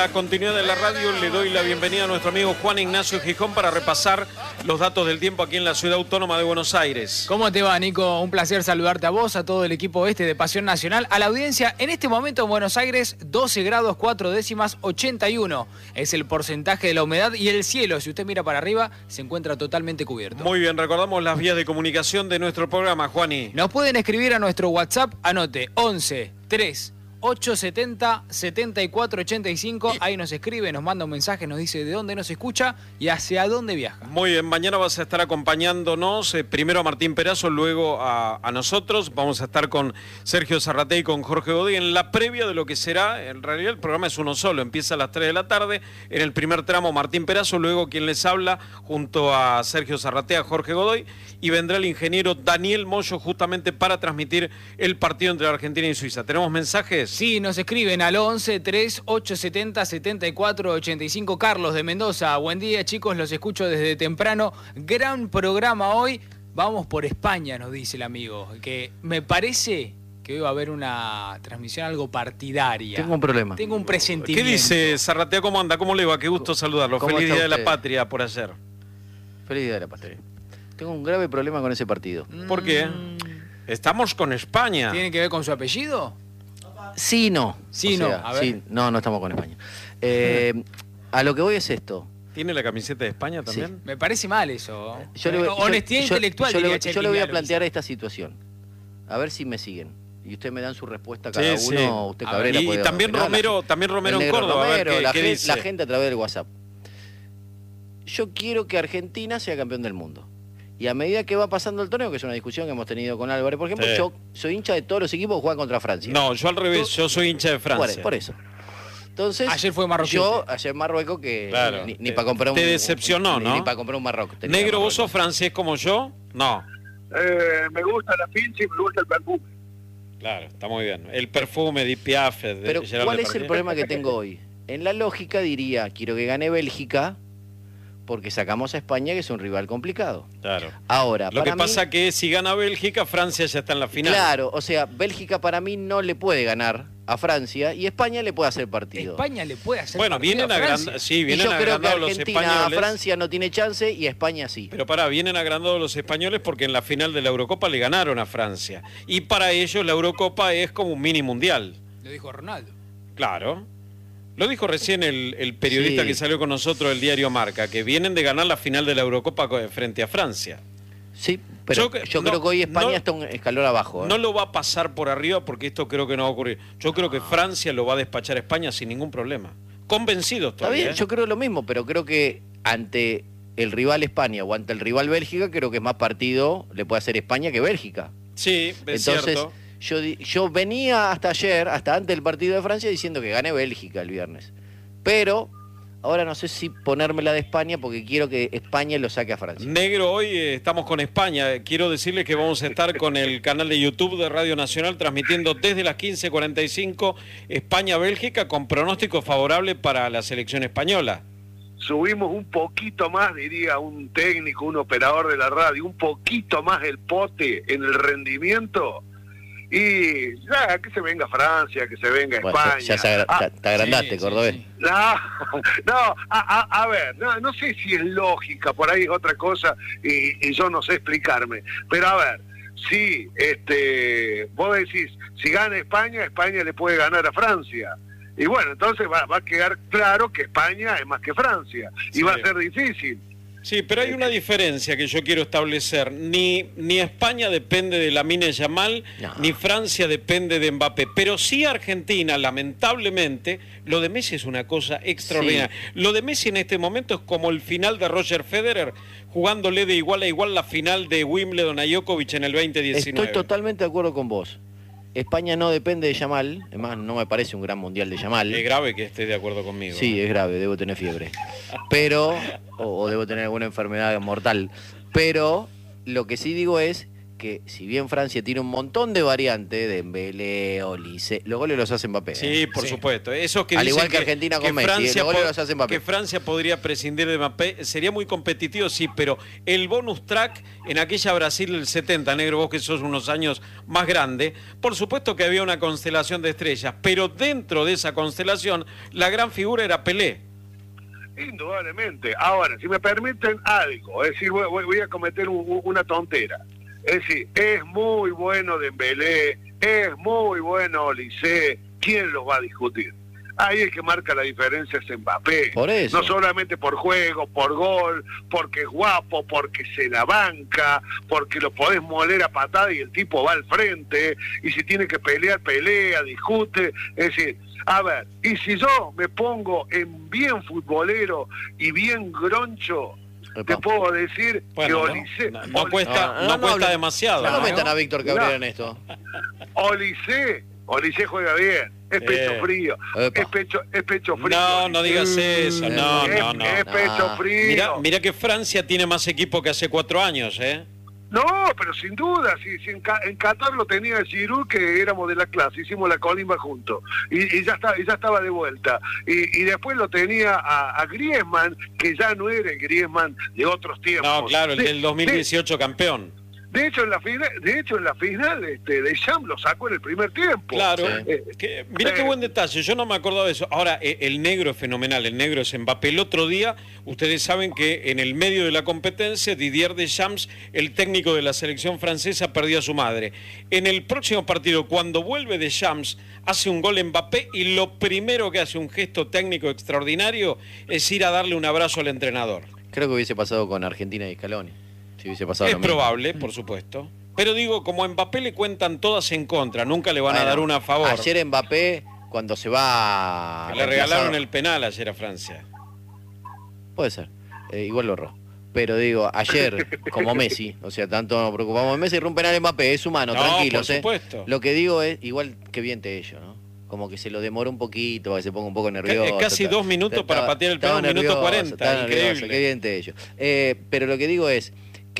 la continuidad de la radio le doy la bienvenida a nuestro amigo Juan Ignacio Gijón para repasar los datos del tiempo aquí en la Ciudad Autónoma de Buenos Aires. ¿Cómo te va, Nico? Un placer saludarte a vos, a todo el equipo de Pasión Nacional, a la audiencia. En este momento en Buenos Aires, 12 grados 4 décimas, 81 es el porcentaje de la humedad y el cielo, si usted mira para arriba, se encuentra totalmente cubierto. Muy bien, recordamos las vías de comunicación de nuestro programa, Juani. Nos pueden escribir a nuestro WhatsApp, anote 11 3 870 7485. Ahí nos escribe, nos manda un mensaje, nos dice de dónde nos escucha y hacia dónde viaja. Muy bien, mañana vas a estar acompañándonos, primero a Martín Perazo, luego a nosotros. Vamos a estar con Sergio Zarratea y con Jorge Godoy en la previa de lo que será. En realidad el programa es uno solo, empieza a las 3 de la tarde. En el primer tramo Martín Perazo, luego quien les habla junto a Sergio Zarratea, Jorge Godoy, y vendrá el ingeniero Daniel Moyo justamente para transmitir el partido entre Argentina y Suiza. ¿Tenemos mensajes? Sí, nos escriben al 11 3 870 7485. Carlos de Mendoza, buen día chicos, los escucho desde temprano. Gran programa hoy. Vamos por España, nos dice el amigo. Que me parece que hoy va a haber una transmisión algo partidaria. Tengo un problema. Tengo un presentimiento. ¿Qué dice Zarratea? ¿Cómo anda? ¿Cómo le va? Qué gusto saludarlo. Feliz Día de la Patria por ayer. Feliz Día de la Patria. Tengo un grave problema con ese partido. ¿Por qué? Estamos con España. ¿Tiene que ver con su apellido? Sí, no. Sí, o sea, no. A ver. Sí, no estamos con España. A lo que voy es esto. ¿Tiene la camiseta de España también? Sí. Me parece mal eso. Honestidad intelectual. Yo le voy a plantear esta situación. A ver si me siguen. Y usted me dan su respuesta cada uno. Sí. Usted Cabrera y puede también opinar, Romero en Córdoba. Romero, a ver la qué dice. La gente a través del WhatsApp. Yo quiero que Argentina sea campeón del mundo. Y a medida que va pasando el torneo, que es una discusión que hemos tenido con Álvarez, por ejemplo, yo soy hincha de todos los equipos que juegan contra Francia. No, yo al revés, yo soy hincha de Francia. Por eso. Entonces, ayer fue Marruecos. Ayer Marruecos que claro, ni para comprar un... Te decepcionó, ¿no? Ni para comprar un Marruecos. Negro, ¿vos sos francés como yo? No. Me gusta la pincha y me gusta el perfume. Claro, está muy bien. El perfume de Piaf. Pero ¿cuál es el problema que tengo hoy? En la lógica diría, quiero que gane Bélgica, porque sacamos a España, que es un rival complicado. Claro. Ahora, lo que pasa que si gana Bélgica, Francia ya está en la final. Claro, o sea, Bélgica para mí no le puede ganar a Francia y España le puede hacer partido. España le puede hacer partido. Bueno, vienen agrandados. Sí, vienen agrandados los españoles. Yo creo que Argentina a Francia no tiene chance y a España sí. Pero vienen agrandados los españoles porque en la final de la Eurocopa le ganaron a Francia. Y para ellos la Eurocopa es como un mini mundial. Lo dijo Ronaldo. Claro. Lo dijo recién el periodista que salió con nosotros del diario Marca, que vienen de ganar la final de la Eurocopa frente a Francia. Sí, pero yo creo que hoy España está un escalón abajo. No lo va a pasar por arriba porque esto creo que no va a ocurrir. Yo creo que Francia lo va a despachar a España sin ningún problema. Convencidos todavía. Está bien, yo creo lo mismo, pero creo que ante el rival España o ante el rival Bélgica, creo que más partido le puede hacer España que Bélgica. Sí, es Entonces, cierto. Yo venía hasta ayer, hasta antes del partido de Francia, diciendo que gane Bélgica el viernes. Pero ahora no sé si ponérmela de España porque quiero que España lo saque a Francia. Negro, hoy estamos con España. Quiero decirles que vamos a estar con el canal de YouTube de Radio Nacional transmitiendo desde las 15:45 España-Bélgica con pronóstico favorable para la selección española. Subimos un poquito más, diría un técnico, un operador de la radio, un poquito más el pote en el rendimiento. Y ya, que se venga Francia, que se venga España. Ya te agrandaste, cordobés. Sí. A ver, no sé si es lógica, por ahí es otra cosa y yo no sé explicarme. Pero a ver, si vos decís, si gana España, España le puede ganar a Francia. Y bueno, entonces va a quedar claro que España es más que Francia. Y va a ser difícil. Sí, pero hay una diferencia que yo quiero establecer. Ni España depende de Lamine Yamal, ni Francia depende de Mbappé. Pero sí Argentina, lamentablemente, lo de Messi es una cosa extraordinaria. Sí. Lo de Messi en este momento es como el final de Roger Federer, jugándole de igual a igual la final de Wimbledon a Djokovic en el 2019. Estoy totalmente de acuerdo con vos. España no depende de Yamal, además no me parece un gran mundial de Yamal. Es grave que esté de acuerdo conmigo. Sí, es grave, debo tener fiebre. Pero, o debo tener alguna enfermedad mortal. Pero lo que sí digo es que si bien Francia tiene un montón de variantes, Dembélé, Olise, los goles los hace Mbappé. Sí, por supuesto. Esos que al dicen igual que Argentina con Messi, los goles los hace Mbappé. Que Francia podría prescindir de Mbappé, sería muy competitivo, sí, pero el bonus track en aquella Brasil del 70, negro, vos que sos unos años más grande, por supuesto que había una constelación de estrellas, pero dentro de esa constelación la gran figura era Pelé. Indudablemente. Ahora, si me permiten algo, es decir, voy a cometer una tontera. Es decir, es muy bueno Dembélé, es muy bueno Olise, ¿quién los va a discutir? Ahí el que marca la diferencia es Mbappé. Por eso. No solamente por juego, por gol, porque es guapo, porque se la banca, porque lo podés moler a patada y el tipo va al frente, y si tiene que pelear, pelea, discute. Es decir, a ver, y si yo me pongo en bien futbolero y bien groncho, te puedo decir bueno, que Olise... No cuesta demasiado. No metan a Víctor Cabrera en esto. Olise juega bien, es pecho frío, es pecho frío. No digas eso, no. Es pecho frío. Mirá que Francia tiene más equipo que hace 4 años, ¿eh? No, pero sin duda, si en Qatar lo tenía Giroud, que éramos de la clase, hicimos la colimba juntos, y ya estaba de vuelta. Y después lo tenía a Griezmann, que ya no era el Griezmann de otros tiempos. No, claro, el del 2018 campeón. De hecho, en la final Deschamps lo sacó en el primer tiempo. Claro. Mirá qué buen detalle, yo no me acordaba de eso. Ahora, el negro es fenomenal, el negro es Mbappé. El otro día, ustedes saben que en el medio de la competencia, Didier Deschamps, el técnico de la selección francesa, perdió a su madre. En el próximo partido, cuando vuelve Deschamps, hace un gol Mbappé y lo primero que hace, un gesto técnico extraordinario, es ir a darle un abrazo al entrenador. Creo que hubiese pasado con Argentina y Scaloni. Si hubiese pasado es lo mismo. probable, por supuesto. Pero digo, como a Mbappé le cuentan todas en contra, nunca le van a dar una a favor. Ayer Mbappé, cuando se va... Le regalaron el penal ayer a Francia. Puede ser, igual lo erró. Pero digo, ayer, como Messi, o sea, tanto nos preocupamos de Messi, rompe penal Mbappé, es humano, tranquilos. Por supuesto. Lo que digo es, igual que bien te ello, ¿no? Como que se lo demora un poquito, para que se ponga un poco nervioso. Casi 2 minutos para patear el penal, 1 minuto 40, increíble. Qué bien te ello. Pero lo que digo es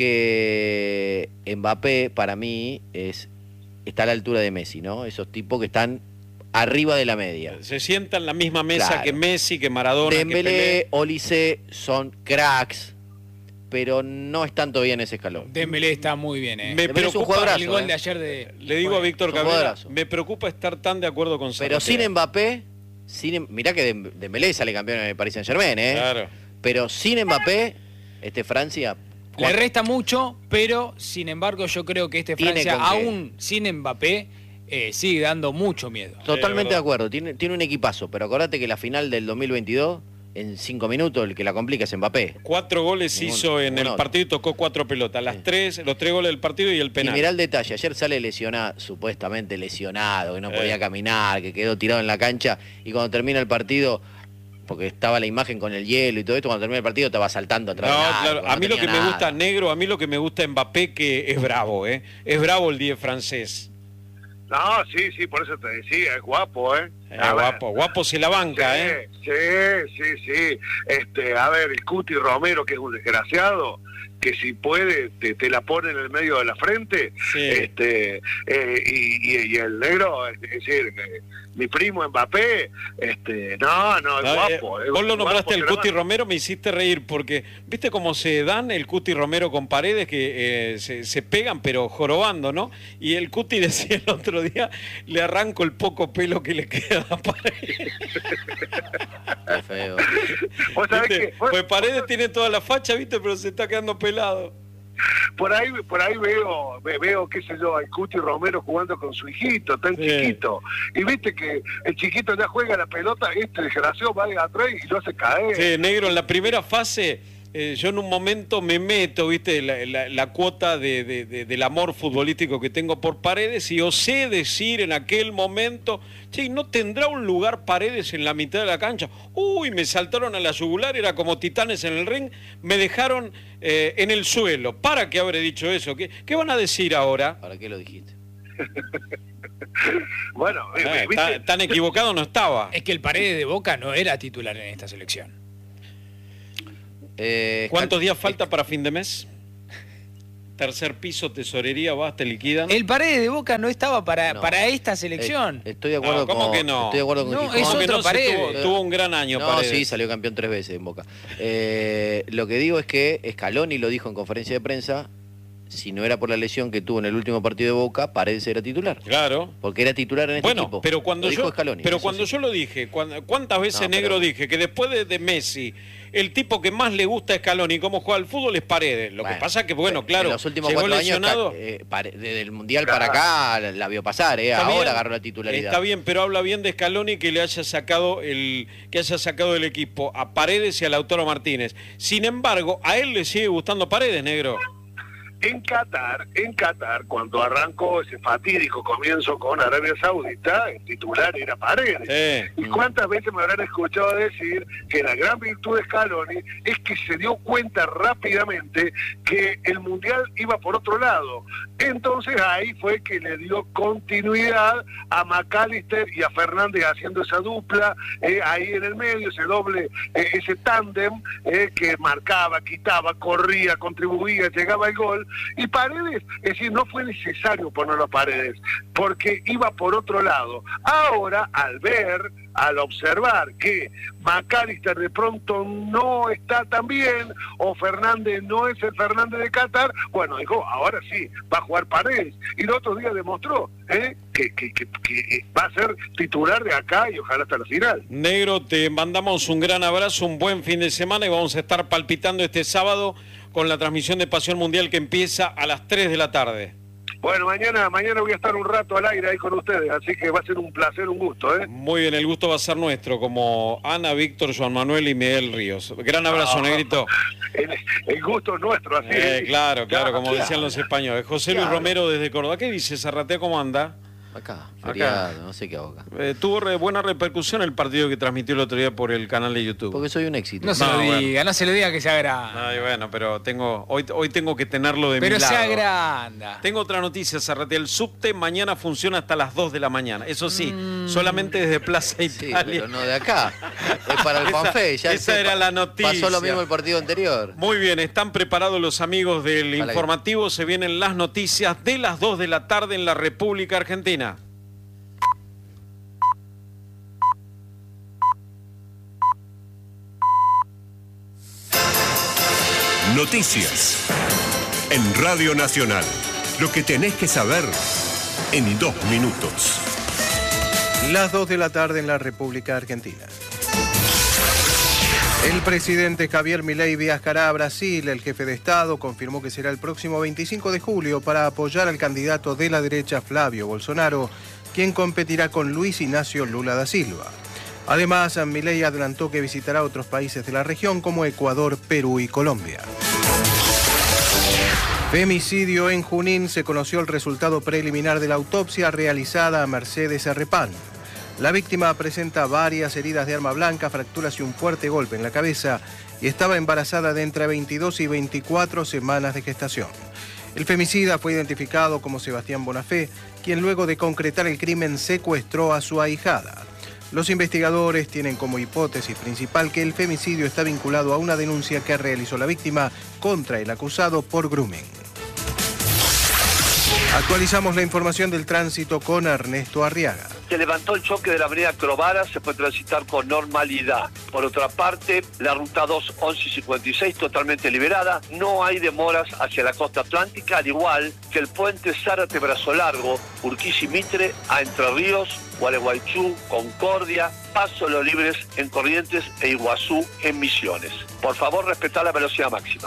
que Mbappé, para mí, está a la altura de Messi, ¿no? Esos tipos que están arriba de la media. Se sientan en la misma mesa que Messi, que Maradona, Dembélé, que Pelé. Olise son cracks, pero no están todavía en ese escalón. Dembélé está muy bien, Me preocupa el gol de ayer de... Le digo a Víctor Cabrera, me preocupa estar tan de acuerdo con Sarratea. Pero sin Mbappé, mirá que Dembélé sale campeón en el Paris Saint-Germain, ¿eh? Claro. Pero sin Mbappé, Francia... Le resta mucho, pero sin embargo yo creo que Francia, aún sin Mbappé, sigue dando mucho miedo. Totalmente de acuerdo, tiene un equipazo, pero acordate que la final del 2022, en 5 minutos, el que la complica es Mbappé. 4 goles hizo en el partido y tocó 4 pelotas, los 3 goles del partido y el penal. Y mirá el detalle, ayer sale lesionado, supuestamente lesionado, que no podía caminar, que quedó tirado en la cancha, y cuando termina el partido... porque estaba la imagen con el hielo y todo esto, cuando termina el partido estaba saltando atrás. Claro. A mí lo que me gusta, negro, a mí lo que me gusta Mbappé, que es bravo, ¿eh? Es bravo el 10 francés. No, sí, por eso te decía, es guapo, ¿eh? Guapo se la banca, ¿eh? Sí. A ver, el Cuti Romero, que es un desgraciado, que si puede te la pone en el medio de la frente, sí. Y el negro, es decir, mi primo Mbappé, es guapo. Vos lo nombraste el Cuti Romero, me hiciste reír, porque viste cómo se dan el Cuti Romero con Paredes, que se pegan pero jorobando, ¿no? Y el Cuti decía el otro día, le arranco el poco pelo que le queda a Paredes. Qué feo. Pues Paredes tiene toda la facha, viste, pero se está quedando pelado. Por ahí veo, qué sé yo, al Cuti Romero jugando con su hijito, tan chiquito. Y viste que el chiquito ya juega la pelota, desgraciado va atrás y lo hace caer. Sí, negro, en la primera fase, yo en un momento me meto, viste, la cuota del amor futbolístico que tengo por Paredes, y osé decir en aquel momento, che, ¿no tendrá un lugar Paredes en la mitad de la cancha? Uy, me saltaron a la yugular, era como titanes en el ring, me dejaron en el suelo. ¿Para qué habré dicho eso? ¿Qué van a decir ahora? ¿Para qué lo dijiste? Bueno, tan equivocado no estaba. Es que el Paredes de Boca no era titular en esta selección. ¿Cuántos días falta para fin de mes? tercer piso, tesorería, vas, te liquidan. El Paredes de Boca no estaba para esta selección. Estoy de acuerdo ¿cómo con... que no? Estoy de acuerdo con No, Gijón. es ¿Cómo que otro no? Paredes. Tuvo un gran año, No, Paredes. sí, salió campeón 3 veces en Boca. Lo que digo es que Scaloni lo dijo en conferencia de prensa, si no era por la lesión que tuvo en el último partido de Boca, Paredes era titular. Claro. Porque era titular en este equipo. Bueno, pero cuando lo dijo yo, Scaloni, pero eso cuando sí. yo lo dije, ¿cuántas veces, No, Negro, pero- dije que después de Messi, el tipo que más le gusta a Scaloni y cómo juega al fútbol es Paredes? Lo que Bueno, pasa es que, bueno, claro, en los últimos llegó 4 años, lesionado. desde el Mundial para acá, la vio pasar, Está ahora bien, agarró la titularidad. Está bien, pero habla bien de Scaloni que le haya sacado del equipo a Paredes y a Lautaro Martínez. Sin embargo, a él le sigue gustando Paredes, Negro. En Qatar, cuando arrancó ese fatídico comienzo con Arabia Saudita, el titular era Paredes. Sí. ¿Y cuántas veces me habrán escuchado decir que la gran virtud de Scaloni es que se dio cuenta rápidamente que el Mundial iba por otro lado? Entonces ahí fue que le dio continuidad a McAllister y a Fernández haciendo esa dupla, ahí en el medio, ese doble, ese tándem que marcaba, quitaba, corría, contribuía, llegaba al gol. Y Paredes, es decir, no fue necesario ponerlo a Paredes, porque iba por otro lado. Ahora, al observar que McAllister de pronto no está tan bien, o Fernández no es el Fernández de Qatar, bueno, dijo, ahora sí, va a jugar Paredes. Y el otro día demostró que va a ser titular de acá y ojalá hasta la final. Negro, te mandamos un gran abrazo, un buen fin de semana y vamos a estar palpitando este sábado con la transmisión de Pasión Mundial que empieza a las 3 de la tarde. Bueno, mañana voy a estar un rato al aire ahí con ustedes, así que va a ser un placer, un gusto, Muy bien, el gusto va a ser nuestro, como Ana, Víctor, Juan Manuel y Miguel Ríos. Gran abrazo, Negrito. El gusto es nuestro, así es. Claro, como decían los españoles. José Luis Romero desde Córdoba. ¿Qué dice Zarratea? ¿Cómo anda? Acá, feriado, no sé qué hago acá. Tuvo buena repercusión el partido que transmitió el otro día por el canal de YouTube. Porque soy un éxito. No se lo diga, no se lo diga que se agranda. Ay, bueno, pero hoy tengo que tenerlo de mi lado. Pero se agranda. Tengo otra noticia, Zarratea. El subte mañana funciona hasta las 2 de la mañana. Eso sí, solamente desde Plaza Italia. Sí, pero no de acá. Es para el Juanfe. Esa era la noticia. Pasó lo mismo el partido anterior. Muy bien, están preparados los amigos del informativo. Se vienen las noticias de las 2 de la tarde en la República Argentina. Noticias en Radio Nacional. Lo que tenés que saber en 2 minutos. Las 2 de la tarde en la República Argentina. El presidente Javier Milei viajará a Brasil. El jefe de Estado confirmó que será el próximo 25 de julio para apoyar al candidato de la derecha Flavio Bolsonaro, quien competirá con Luis Ignacio Lula da Silva. Además, Milei adelantó que visitará otros países de la región como Ecuador, Perú y Colombia. Femicidio en Junín. Se conoció el resultado preliminar de la autopsia realizada a Mercedes Arrepán. La víctima presenta varias heridas de arma blanca, fracturas y un fuerte golpe en la cabeza y estaba embarazada de entre 22 y 24 semanas de gestación. El femicida fue identificado como Sebastián Bonafé, quien luego de concretar el crimen secuestró a su ahijada. Los investigadores tienen como hipótesis principal que el femicidio está vinculado a una denuncia que realizó la víctima contra el acusado por grooming. Actualizamos la información del tránsito con Ernesto Arriaga. Se levantó el choque de la avenida Crovara, se puede transitar con normalidad. Por otra parte, la ruta 2 1156 totalmente liberada, no hay demoras hacia la costa atlántica, al igual que el puente Zárate Brazo Largo, Urquiza y Mitre a Entre Ríos, Gualeguaychú, Concordia, Paso Los Libres en Corrientes e Iguazú en Misiones. Por favor, respetar la velocidad máxima.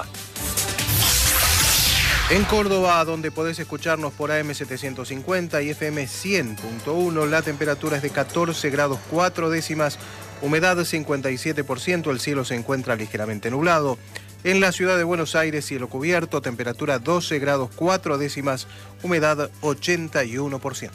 En Córdoba, donde podés escucharnos por AM 750 y FM 100.1, la temperatura es de 14 grados 4 décimas, humedad 57%, el cielo se encuentra ligeramente nublado. En la ciudad de Buenos Aires, cielo cubierto, temperatura 12 grados 4 décimas, humedad 81%.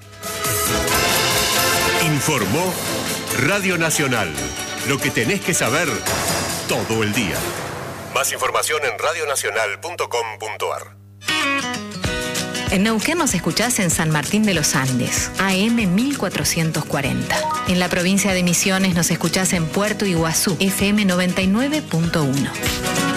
Informó Radio Nacional. Lo que tenés que saber todo el día. Más información en radionacional.com.ar. En Neuquén nos escuchás en San Martín de los Andes, AM 1440. En la provincia de Misiones nos escuchás en Puerto Iguazú, FM 99.1.